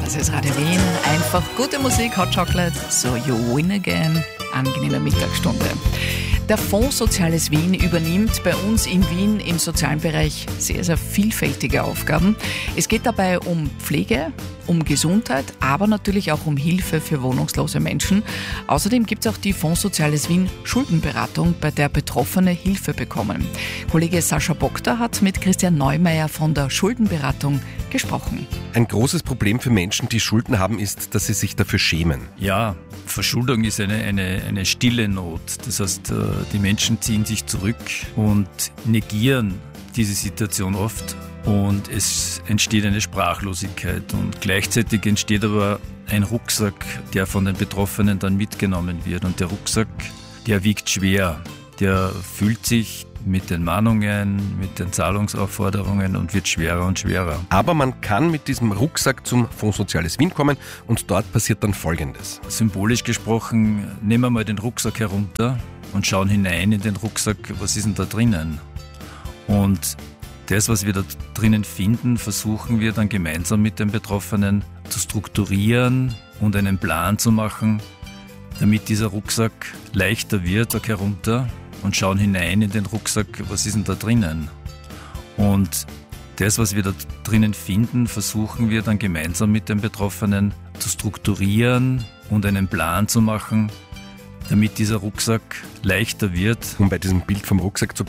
Das ist Radio Wien. Einfach gute Musik, Hot Chocolate, so you win again. Angenehme Mittagsstunde. Der Fonds Soziales Wien übernimmt bei uns in Wien im sozialen Bereich sehr, sehr vielfältige Aufgaben. Es geht dabei um Pflege, um Gesundheit, aber natürlich auch um Hilfe für wohnungslose Menschen. Außerdem gibt es auch die Fonds Soziales Wien Schuldenberatung, bei der Betroffene Hilfe bekommen. Kollege Sascha Bokter hat mit Christian Neumeier von der Schuldenberatung gesprochen. Ein großes Problem für Menschen, die Schulden haben, ist, dass sie sich dafür schämen. Ja, Verschuldung ist eine stille Not. Das heißt, die Menschen ziehen sich zurück und negieren diese Situation oft und es entsteht eine Sprachlosigkeit und gleichzeitig entsteht aber ein Rucksack, der von den Betroffenen dann mitgenommen wird und der Rucksack, der wiegt schwer, der füllt sich mit den Mahnungen, mit den Zahlungsaufforderungen und wird schwerer und schwerer. Aber man kann mit diesem Rucksack zum Fonds Soziales Wien kommen und dort passiert dann Folgendes. Symbolisch gesprochen, nehmen wir mal den Rucksack herunter und schauen hinein in den Rucksack, was ist denn da drinnen? Und das, was wir da drinnen finden, versuchen wir dann gemeinsam mit den Betroffenen zu strukturieren und einen Plan zu machen, damit dieser Rucksack leichter wird, herunter und schauen hinein in den Rucksack, was ist denn da drinnen? Und das, was wir da drinnen finden, versuchen wir dann gemeinsam mit den Betroffenen zu strukturieren und einen Plan zu machen, damit dieser Rucksack leichter wird. Um bei diesem Bild vom Rucksack zu